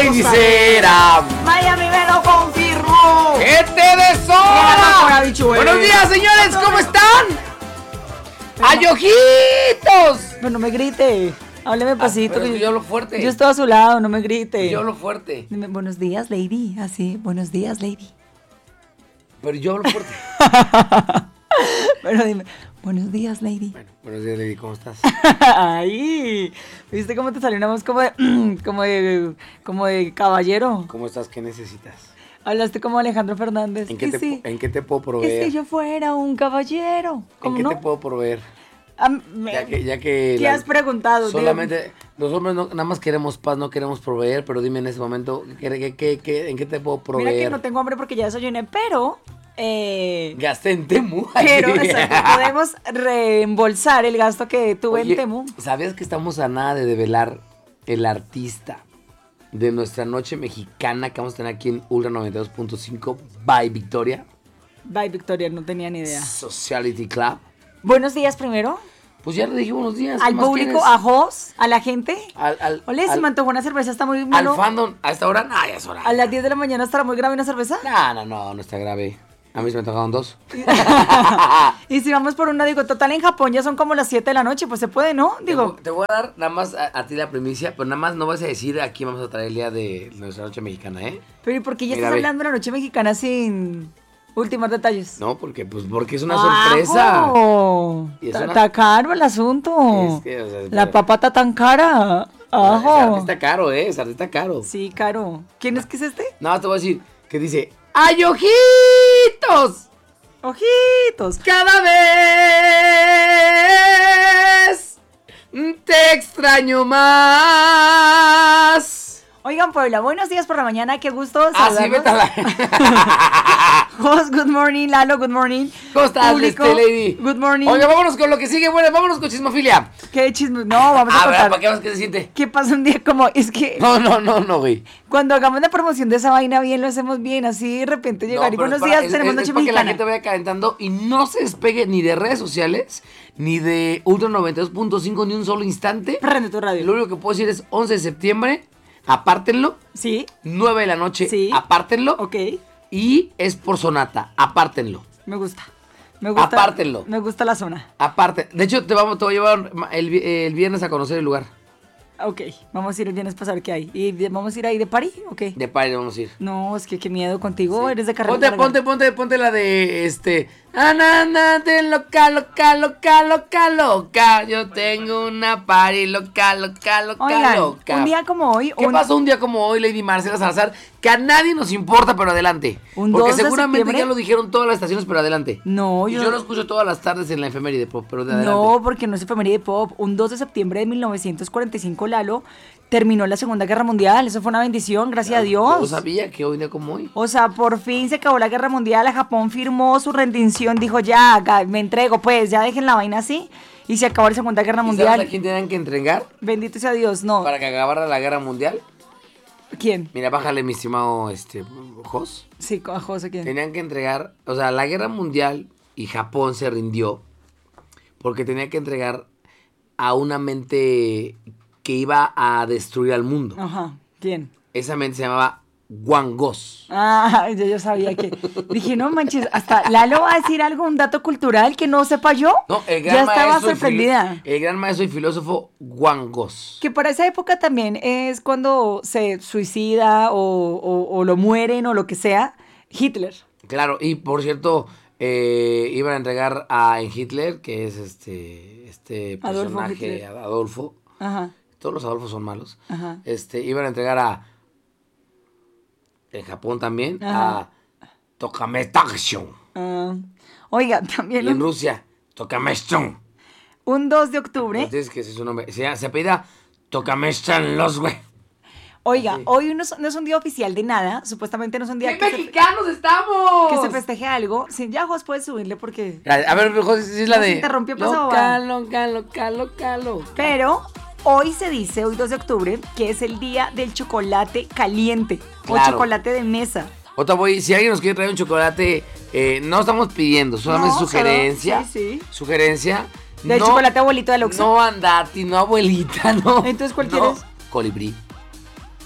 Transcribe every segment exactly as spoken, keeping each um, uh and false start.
sincera. Miami me lo confirmó. ¡Que te deshoja! Buenos días, señores, ¿cómo están? ¡Ay, ojitos! Pero no me grite. Hábleme pasito. Ah, pero yo hablo fuerte. Yo estoy a su lado, no me grite. Yo hablo fuerte. Dime, buenos días, lady. Así, buenos días, lady. Pero yo hablo fuerte. Pero dime, buenos días, lady. Bueno, buenos días, lady, ¿cómo estás? Ay, ¿viste cómo te salió una voz como de, como de, como de caballero? ¿Cómo estás? ¿Qué necesitas? Hablaste como Alejandro Fernández. ¿En qué, te, sí? ¿En qué te puedo ¿Y proveer? si yo fuera un caballero? ¿En qué no? te puedo proveer? Ah, me, Ya que, ya que ¿Qué la, has preguntado? solamente los hombres no, nada más queremos paz, no queremos proveer, pero dime en ese momento, ¿qué, qué, qué, qué, ¿en qué te puedo proveer? Mira que no tengo hambre porque ya desayuné, pero... Eh, Gasté en Temu. pero exacto, podemos reembolsar el gasto que tuve Oye, en Temu. ¿sabías que estamos a nada de develar el artista de nuestra noche mexicana que vamos a tener aquí en Ultra noventa y dos punto cinco by Victoria? Bye, Victoria, no tenía ni idea. Sociality Club. Buenos días primero. Pues ya le dije buenos días. Al ¿qué más público, quieres? a Jos, a la gente. Al, al, Ole, si al, me antojó una cerveza, está muy al malo. fandom, ¿a esta hora? No, ya es hora. A las diez de la mañana estará muy grave una cerveza. No, no, no, no está grave. A mí se me tocaron dos. Y si vamos por una, digo, total en Japón ya son como las siete de la noche, pues se puede, ¿no? Digo, Te, te voy a dar nada más a, a ti la primicia, pero nada más no vas a decir aquí vamos a traer el día de nuestra noche mexicana, ¿eh? pero ¿y por qué ya Mira, estás ve. hablando de la noche mexicana sin últimos detalles? No, porque pues porque es una sorpresa. ¡Ajo! Y es Está una- está caro el asunto. Es que, o sea, La pero- papa está tan cara. Ese ¡Ajo! artista caro, ¿eh? Ese artista caro. Sí, caro. ¿Quién es que es este? Nada más te voy a decir que dice ¡ay, ojitos! Ojitos. Cada vez te extraño más. Oigan, Puebla, buenos días por la mañana, qué gusto Así saludarlos. vete a la... Jos, good morning, Lalo, good morning. ¿Cómo estás, Público, este, lady? good morning. Oiga, vámonos con lo que sigue. Bueno, vámonos con chismofilia. Qué chisme. No, vamos a A ver, contar. ¿para qué vas que se siente? ¿Qué pasa un día como? Es que No, no, no, no, güey. cuando hagamos la promoción de esa vaina bien, lo hacemos bien. Así de repente llegar No, y pero buenos es para- días, es- tenemos es- noche es para que la mexicana. gente vaya calentando y no se despegue ni de redes sociales, ni de Ultra noventa y dos punto cinco, ni un solo instante. Prende tu radio. Lo único que puedo decir es once de septiembre, apártenlo. Sí, nueve de la noche, Sí. apártenlo. ok. Y es por sonata, apártenlo. Me gusta. Me gusta. Apártenlo. Me gusta la zona. Aparte, de hecho te vamos te voy a llevar el, vi- el viernes a conocer el lugar. Ok, vamos a ir el viernes para saber qué hay. ¿Y de- vamos a ir ahí de París? Ok. De París vamos a ir. No, es que qué miedo contigo. Sí. Eres de carrera. Ponte, larga. ponte, ponte, ponte la de este. Anana de loca, loca, loca, loca, loca. Yo tengo una party loca, loca, loca, Oigan, loca. un día como hoy. ¿Qué un- pasó un día como hoy, Lady Marcela Salazar? Que a nadie nos importa, pero adelante. Un Porque dos de seguramente septiembre. ya lo dijeron todas las estaciones, pero adelante. No, Y yo. yo lo escucho todas las tardes en la efeméride pop, pero de adelante. No, porque no es efeméride pop. Un dos de septiembre de mil novecientos cuarenta y cinco, Lalo, terminó la Segunda Guerra Mundial. Eso fue una bendición, gracias a Yo Dios. sabía que hoy un día como hoy. O sea, por fin se acabó la Guerra Mundial. Japón firmó su rendición. Dijo, ya, ga- me entrego, pues, ya dejen la vaina así. Y se acabó la Segunda Guerra ¿Y Mundial. sabes a quién tenían que entregar Bendito sea Dios, no. para que acabara la guerra mundial? ¿Quién? Mira, bájale, mi estimado este, Jos. Sí, a José, ¿quién? Tenían que entregar, o sea, la guerra mundial y Japón se rindió porque tenía que entregar a una mente que iba a destruir al mundo. Ajá, ¿quién? Esa mente se llamaba Wangos. Ah, yo, yo sabía que. Dije, no manches, hasta Lalo va a decir algo, un dato cultural que no sepa yo. No, el gran ya estaba maestro y sorprendida. filo- el gran maestro y filósofo Wangos. Que para esa época también es cuando se suicida o, o- o lo mueren o lo que sea, Hitler. Claro, y por cierto, eh, iban a entregar a en Hitler, que es este, este Adolfo personaje, Hitler. Adolfo. Ajá, Todos los Adolfos son malos. ajá. Este, iban a entregar a, en Japón también, Ajá. a Tokamestaction. Ah, oiga, Y también en un, Rusia, Tokameston. un dos de octubre. Entonces, que ese es su nombre. Se, se apellida Tokamestan los, güey. Oiga, Sí. hoy no es, no es un día oficial de nada. Supuestamente no es un día ¡Qué que se, mexicanos estamos! que se festeje algo. Sí, ya Jos puede subirle porque... A ver, José, si es la No, de... se interrumpió, pues, loca, abogada. loca, loca, loca, loca. Pero hoy se dice, hoy dos de octubre, que es el día del chocolate caliente o Claro. chocolate de mesa. Otra voy, si alguien nos quiere traer un chocolate, eh, no estamos pidiendo, solamente No, sugerencia. solo- sí, sí. Sugerencia. Del no, chocolate abuelito del Oxxo. No andati, no abuelita, no. Entonces, ¿cuál no. quieres? Colibrí.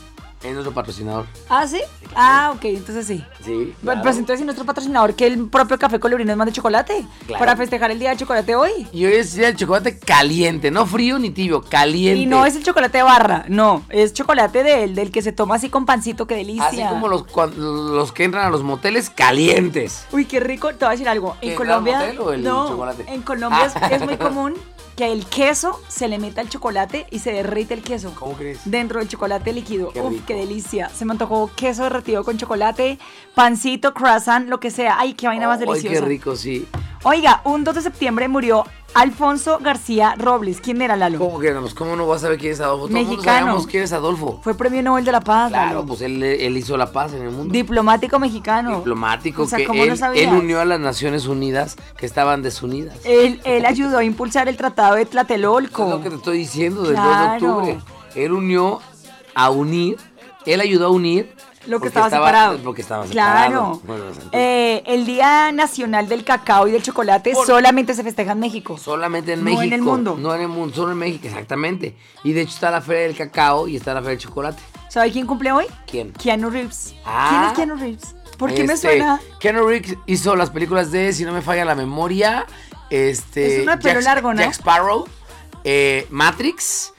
Es nuestro patrocinador. ¿Ah, sí? Ah, ok, entonces sí. Sí. Bueno, claro. pues entonces si nuestro patrocinador, que el propio Café Colorino es más de chocolate. Claro. Para festejar el día del chocolate hoy. Y hoy es día del chocolate caliente, no frío ni tibio, caliente. Y no es el chocolate de barra, no, es chocolate del, del que se toma así con pancito, qué delicia. Así como los, cuan- los que entran a los moteles calientes. Uy, qué rico, te voy a decir algo. En ¿Qué, Colombia, el motel o el no, chocolate? en Colombia es, Ah. es muy común que el queso se le meta al chocolate y se derrite el queso. ¿Cómo crees? Dentro del chocolate líquido. Qué Uf, rico. qué delicia. Se me antojó queso derretido con chocolate, pancito, croissant, lo que sea. Ay, qué vaina más Ay, deliciosa. qué rico, sí. Oiga, un dos de septiembre murió Alfonso García Robles. ¿Quién era, Lalo? ¿Cómo que no? Pues, ¿cómo no vas a saber quién es Adolfo? Todo el mundo Mexicano. sabemos quién es Adolfo. Fue Premio Nobel de la Paz, Claro, Lalo. pues él, él hizo la paz en el mundo. Diplomático mexicano. Diplomático, O sea, que ¿cómo él, no sabías? él unió a las Naciones Unidas que estaban desunidas. Él, él ayudó a impulsar el Tratado de Es Tlatelolco. lo que te estoy diciendo del Claro. dos de octubre. Él unió a unir, él ayudó a unir Lo que porque estaba, separado. Porque estaba Claro. separado. Bueno, entonces, Eh, el Día Nacional del Cacao y del Chocolate Por- solamente se festeja en México. solamente en No México. en el mundo. No en el mundo, solo en México, exactamente. Y de hecho está la Feria del Cacao y está la Feria del Chocolate. ¿Sabe quién cumple hoy? ¿Quién? Keanu Reeves. Ah. ¿Quién es Keanu Reeves? ¿Por qué me Este, suena? Keanu Reeves hizo las películas de, si no me falla la memoria, este... Es uno de pelo Jack- largo, ¿no? Jack Sparrow, eh, Matrix